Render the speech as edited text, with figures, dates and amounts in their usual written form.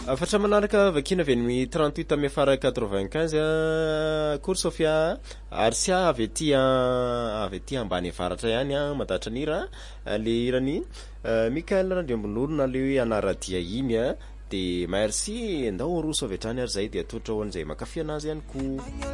Afatra manaraka vakina avy 38 amy afara 95 Kory Sofia Arsia avy aty ambany avaratra ihany matatra nira le irany Mikael Randriambon'olona le hoe anaradia iny de merci ndao roso avy hatrany ary zay de atolotra ho an'izay makafy anazy ihany koa.